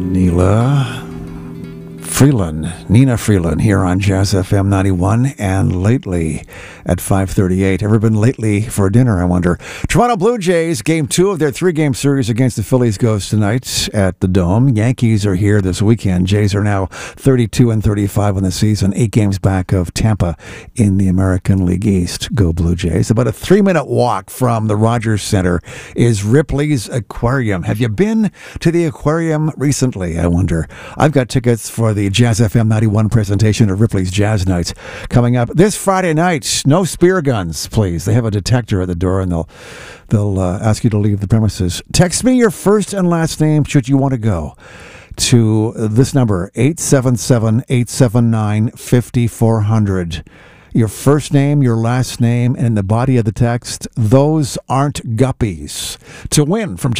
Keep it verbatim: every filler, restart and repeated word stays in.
Neela Freeland, Nina Freeland here on Jazz F M ninety-one and lately at five thirty-eight. Ever been lately for dinner, I wonder? Toronto Blue Jays, game two of their three-game series against the Phillies goes tonight at the Dome. Yankees are here this weekend. Jays are now thirty-two and thirty-five in the season, eight games back of Tampa in the American League East. Go Blue Jays. About a three-minute walk from the Rogers Center is Ripley's Aquarium. Have you been to the aquarium recently, I wonder? I've got tickets for the Jazz F M ninety-one presentation of Ripley's Jazz Nights coming up this Friday night. No spear guns, please. They have a detector at the door, and they'll they'll uh, ask you to leave the premises. Text me your first and last name should you want to go to this number, eight seven seven, eight seven nine, five four zero zero. Your first name, your last name, and in the body of the text, those aren't guppies. To win from